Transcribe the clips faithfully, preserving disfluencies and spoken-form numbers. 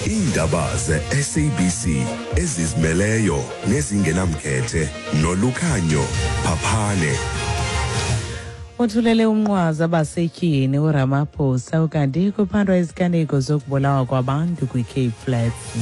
Indaba ze-S A B C ezizimeleyo nezingenamkhethe noLukhanyo Phaphane. Uthulele umnqwazi abasetyhini uRamaphosa ukanti kuphandwa iziganeko zokubulawa kwabantu kwi-Cape Flats.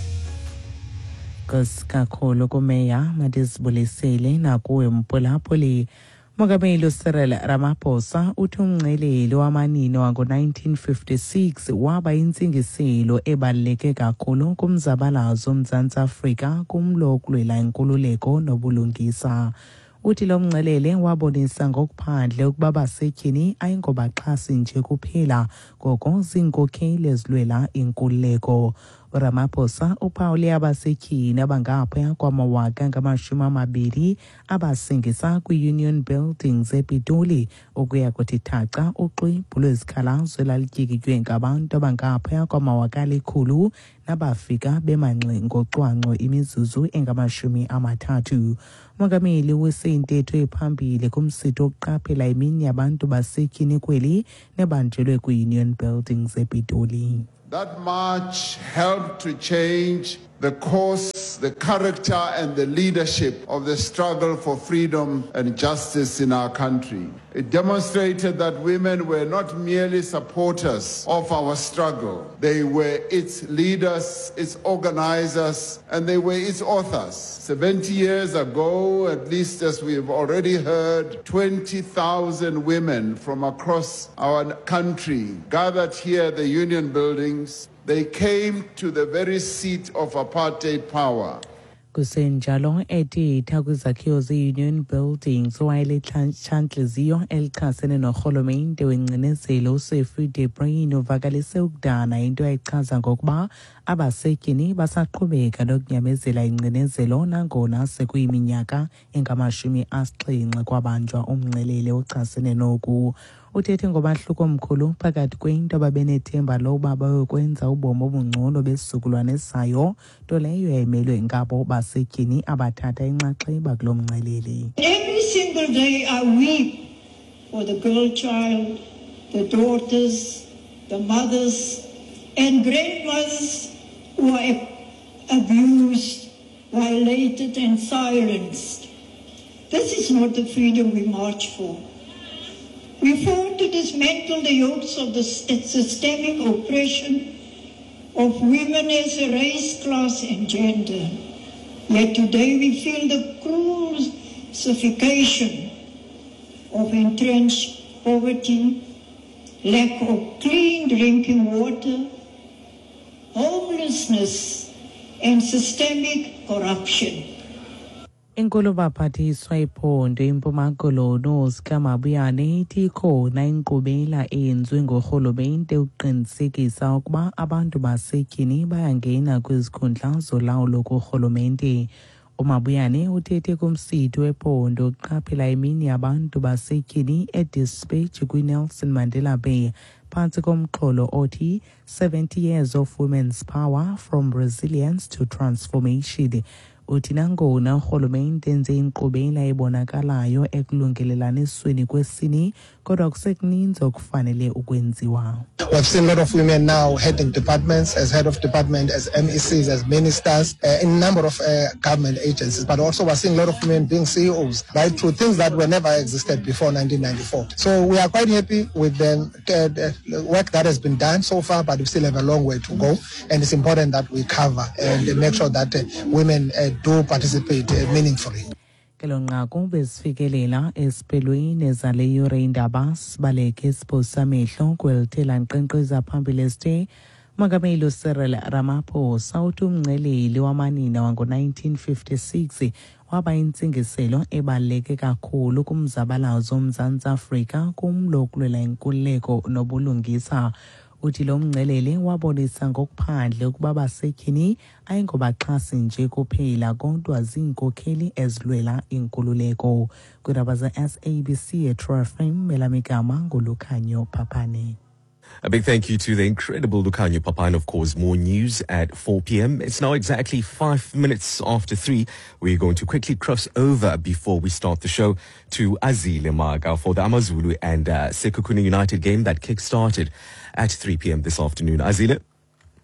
Kakhulu kumeya Madisibulisile nakuwe Mpulapuli. Mongameli uCyril Ramaphosa uthi umngceleli wamanini wango-nineteen fifty-six waba intsingiselo ebaluleke kakhulu kumzabalazo uMzantsi Afrika kumlo wokulwela inkululeko nobulungisa. Uthi lo mngcelele wabonisa ngokuphandle ukuba abasetyhini ayingobaxhasi nje kuphela koko ziinkokheli ezilwela inkululeko. uRamaphosa uphawule abasetyhini abangaphaya kwamawaka ngamashumi amabili abasingisa kwi-Union Buildings ePitoli ukuya kuthi thaca uxwebhu lwezikhalazo elalityikitywe ngabantu abangaphaya kwamawaka alikhulu nabafika bemanxe ngocwangco imizuzu engamashumi amathathu. Mongameli wesentetho ephambili kumsitho wokuqaphela imini yabantu basetyhini kweli nebanjelwe kwi-Union Buildings ePitoli. That march helped to change the course, the character and the leadership of the struggle for freedom and justice in our country. It demonstrated that women were not merely supporters of our struggle. They were its leaders, its organizers, and they were its authors. seventy years ago, at least as we have already heard, twenty thousand women from across our country gathered here at the Union Buildings. They came to the very seat of apartheid power. Kusenjalo editha kwizakhiwo ze-Union Buildings wayelitshantliziyo elichasene norhulumente wengcinezelo uSifiwe Debreen uvakalise ukudana into eyayichaza ngokuba abasetyhini basaqhubeka nokunyamezela ingcinezelo nangona sekuyiminyaka engamashumi asixhenxe kwabanjwa umngcelele ochasene noku. Uthethe ngomahluko omkhulu phakathi kwento ababenethemba lokuba bayokwenza ubomi obungcono besizukulwane sayo nto leyo yayimelwe ngabo basetyhini abathatha inxaxheba kulo mngcelele. Every single day I weep for the girl child, the daughters, the mothers and grandmothers who are abused, violated and silenced. This is not the freedom we march for. We fought to dismantle the yokes of the systemic oppression of women as a race, class and gender. Yet today we feel the crucifixion of entrenched poverty, lack of clean drinking water, homelessness and systemic corruption. Inkulu baphathiswa iphondo eMpuma Koloni uSika Mabuyane ithi khona inkqubela eyenziwe ngorhulumente ukuqinisekisa ukuba abantu basetyhini bayangena kwizikhundla zolawulo kurhulumente. uMabuyane uthethe kumsitho wephondo ukuqaphela imini yabantu basetyhini eDispatch kwiNelson Mandela Bay phantsi komxholo othi seventy years of women's power from resilience to transformation. Uthi nangona urhulumente enze inkqubela ebonakalayo ekulungelelanisweni kwesini kodwa kusekuninzi okufanele ukwenziwa. We've seen a lot of women now heading departments, as head of department, as M E Cs, as ministers, uh, in a number of uh, government agencies, but also we're seeing a lot of women being C E Os, right, through things that were never existed before nineteen ninety-four. So we are quite happy with the, uh, the work that has been done so far, but we still have a long way to go, and it's important that we cover and uh, make sure that uh, women uh, do participate uh, meaningfully. Kelonqaku besifikelela esiphelweni ezale yure indaba sibaleke siphosa amehlo kwelithela nkqenkqeza phambili esithe Mongameli uCyril Ramaphosa uthi umngceleli wamanina wango-nineteen fifty-six waba intsingiselo ebaluleke kakhulu kumzabalazo uMzantsi Afrika kumlo wokulwela inkululeko nobulungisa. Uthi lo mngcelele wabonisa ngokuphandle ukuba abasetyhini ayingobaxhasi nje kuphela kodwa ziinkokheli ezilwela inkululeko. Kwindaba ze-S A B C eTruth F M, Melamigama nguLukhanyo Phaphane. A big thank you to the incredible Lukhanyo Phaphane. Of course, more news at four p.m. It's now exactly five minutes after three. We're going to quickly cross over before we start the show to Azile Maga for the Amazulu and uh, Sekhukhune United game that kick-started at three p.m. this afternoon. Azile?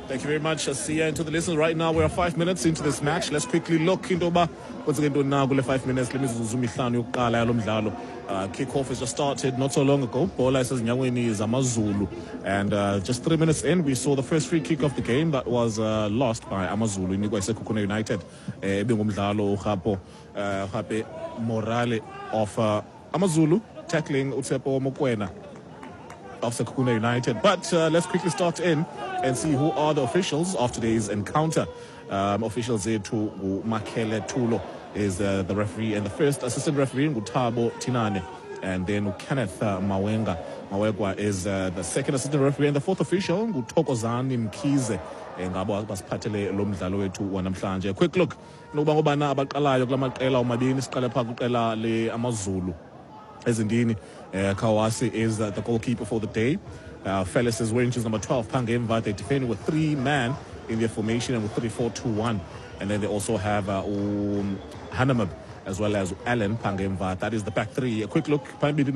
Thank you very much, Asiya. And to the listeners, right now we are five minutes into this match. Let's quickly look into about what's going to do now. Five minutes. Let me zoom in. Uh, Kick-off has just started not so long ago. Bola says Nyangweni is Amazulu. And uh, just three minutes in, we saw the first free kick of the game that was uh, lost by Amazulu in Sekhukhune United. Ebingumdlalo Khapo Khape Morale of uh, Amazulu tackling Utsepo Mokwena of Sekhukhune United. But uh, let's quickly start in and see who are the officials of today's encounter. Um, officials here to Makele Tulo is uh, the referee, and the first assistant referee Ngutabo Tinane, and then Kenneth uh, Mawenga Mawegwa is uh, the second assistant referee, and the fourth official Ngutokozani Mkhize ngabo basiphathele lo mdlalo wethu wanamhlanje. Quick look nokuba ngobana abaqalayo kulamaqela omabini. Siqale pha kuqela le Amazulu ezindini. uh, Kawasi is uh, the goalkeeper for the day. uh, Fellis is wearing number twelve Pangemva. They defend with three man in their formation and with three four two one. And then they also have uh, um, Hanamab as well as Alan Pangemva. That is the back three. A quick look. But they have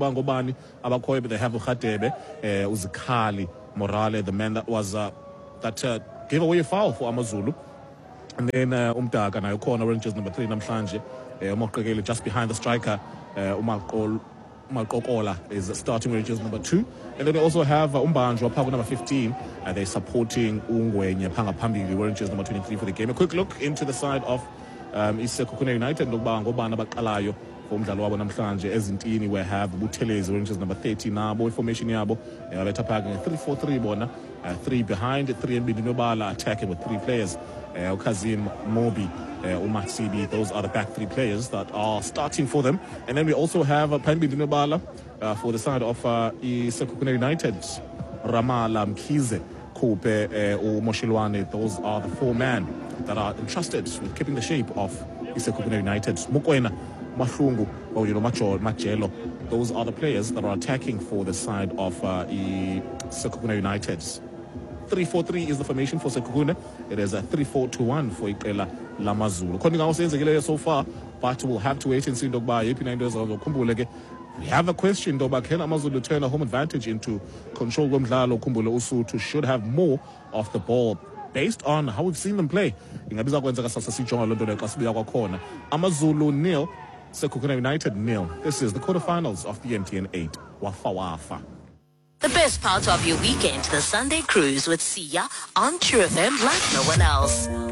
Ukhatebe, Uzikali, Morale, the man that was uh, that uh, gave away a foul for Amazulu. And then uh, Umtaga, now corner Rangers number three, Namhlanje, uh, just behind the striker. Uh, Umakol Malkokola is starting Rangers number two. And then they also have uh, Umbanjwa, Pago number fifteen. And they're supporting Ungwenye Panga Pambili, Rangers number twenty-three for the game. A quick look into the side of um, Sekhukhune United. Ngobana Bakalayo for umdlalo wabo namhlanje ezintini. We have Buthelezi, Rangers number thirty nabo formation yabo. Better packing three four three bona. Uh, three behind, three and Bidinobala attacking with three players. Uh, Kazim Mobi, uh, Umatsibi, those are the back three players that are starting for them. And then we also have uh, Panbi Dinobala uh, for the side of uh, Sekhukhune United, Ramala Mkhize, Kope, uh, Moshilwane. Those are the four men that are entrusted with keeping the shape of Sekhukhune United. Mokwena, Mashungu, or you know, Macho, Machelo. Those are the players that are attacking for the side of uh, Sekhukhune United. three four three is the formation for Sekhukhune. It is a three four two one for Iqela Lamazulu. According to so far, but we'll have to wait and see. We have a question, Doba. Can Amazulu turn a home advantage into control? Kumbula Usutu should have more of the ball based on how we've seen them play. Amazulu nil, Sekhukhune United nil. This is the quarterfinals of the M T N eight. Wafa Wafa. The best part of your weekend, the Sunday cruise with Sia on True F M like no one else.